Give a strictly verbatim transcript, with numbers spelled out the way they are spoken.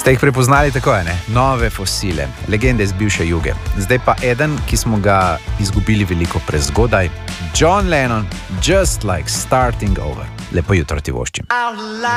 Ste jih prepoznali tako, ne? Nove fosile, legende iz bivše Juge. Zdaj pa eden, ki smo ga izgubili veliko prezgodaj. John Lennon, Just Like Starting Over. Lepo jutro ti voščim.